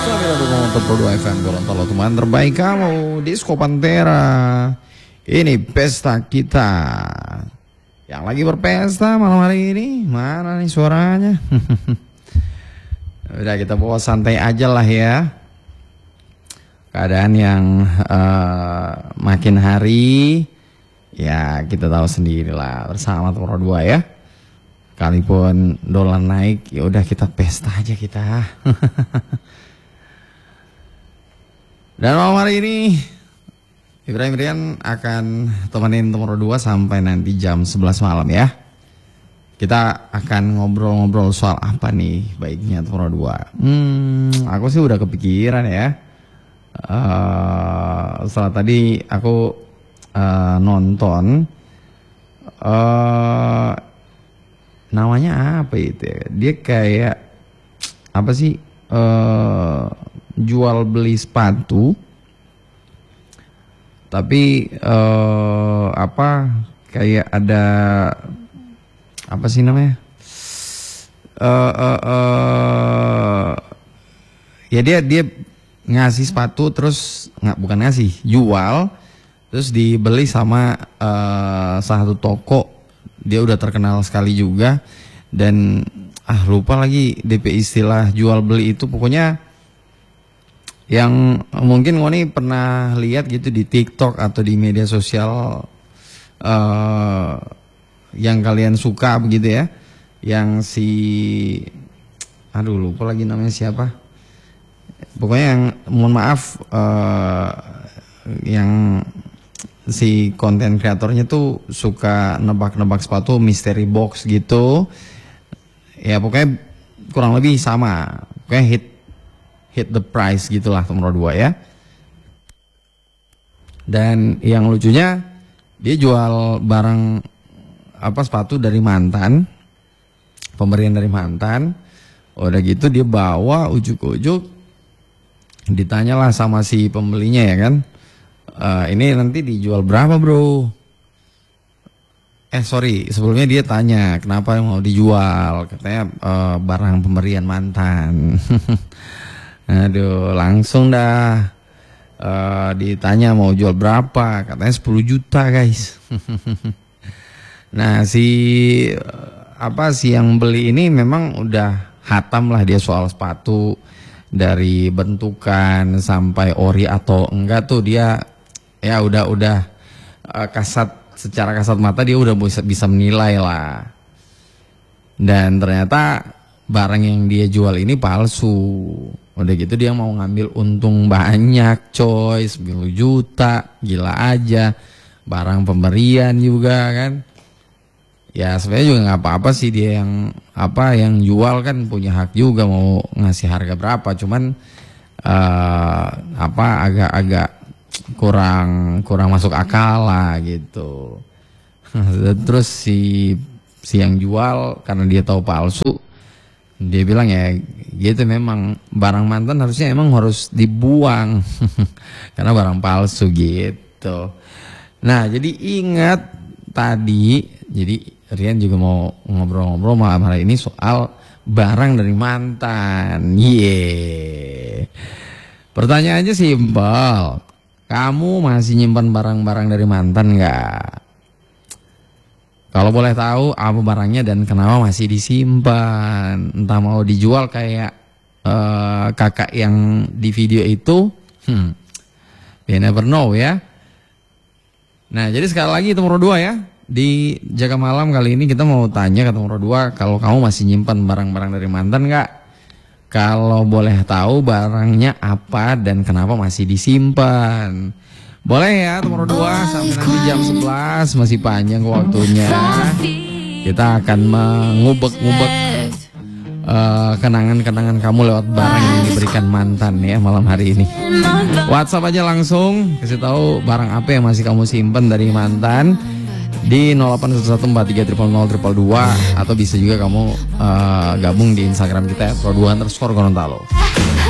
92 FM Gorontalo, teman terbaik kamu. Disco Pantera, ini pesta kita. Yang lagi berpesta malam hari ini, mana nih suaranya? Udah, kita bawa santai aja lah ya. Keadaan yang makin hari, ya kita tahu sendiri lah, bersama Toro 2 ya. Kalipun dolar naik, ya udah kita pesta aja kita. Dan malam hari ini Ibrahim Rian akan temenin Toro 2 sampai nanti jam 11 malam ya. Kita akan ngobrol-ngobrol soal apa nih baiknya Toro 2. Aku sih udah kepikiran ya. Setelah tadi aku nonton namanya apa itu ya? Dia kayak apa sih? Jual beli sepatu, tapi apa kayak ada apa sih namanya? Ya dia ngasih sepatu terus bukan ngasih, jual terus dibeli sama salah satu toko. Dia udah terkenal sekali juga dan lupa lagi DP istilah jual beli itu, pokoknya yang mungkin Ngoni pernah lihat gitu di TikTok atau di media sosial yang kalian suka begitu ya, yang si lupa lagi namanya siapa, pokoknya yang mohon maaf yang si konten kreatornya tuh suka nebak-nebak sepatu mystery box gitu ya, pokoknya kurang lebih sama, pokoknya hit the price gitulah Toro 2 ya. Dan yang lucunya dia jual barang sepatu dari mantan, pemberian dari mantan. Udah gitu dia bawa ujuk-ujuk, ditanyalah sama si pembelinya ya kan, ini nanti dijual berapa bro? Sebelumnya dia tanya kenapa mau dijual, katanya barang pemberian mantan. Aduh, langsung dah ditanya mau jual berapa, katanya 10 juta guys. Nah si yang beli ini memang udah hatam lah dia soal sepatu, dari bentukan sampai ori atau enggak tuh dia ya udah secara kasat mata dia udah bisa menilai lah. Dan ternyata barang yang dia jual ini palsu. Udah gitu dia mau ngambil untung banyak coy, 10 juta, gila aja. Barang pemberian juga kan. Ya sebenarnya juga nggak apa-apa sih, dia yang jual kan punya hak juga mau ngasih harga berapa. Cuman agak-agak kurang masuk akal lah gitu. Terus si yang jual karena dia tahu palsu, dia bilang ya gitu, memang barang mantan harusnya emang harus dibuang karena barang palsu gitu. Nah jadi ingat tadi, jadi Rian juga mau ngobrol-ngobrol malam hari ini soal barang dari mantan. Pertanyaannya simpel, kamu masih nyimpan barang-barang dari mantan nggak? Kalau boleh tahu apa barangnya dan kenapa masih disimpan? Entah mau dijual kayak kakak yang di video itu, you never know ya. Nah jadi sekali lagi Toro 2 ya, di Jaga Malam kali ini kita mau tanya ke Toro 2, kalau kamu masih nyimpan barang-barang dari mantan nggak? Kalau boleh tahu barangnya apa dan kenapa masih disimpan? Boleh ya Toro 2 sampai nanti jam 11, masih panjang waktunya. Kita akan mengubek-ngubek kenangan-kenangan kamu lewat barang yang diberikan mantan ya malam hari ini. WhatsApp aja langsung, kasih tahu barang apa yang masih kamu simpen dari mantan di 081143000002, atau bisa juga kamu gabung di Instagram kita Toro 2_Gorontalo.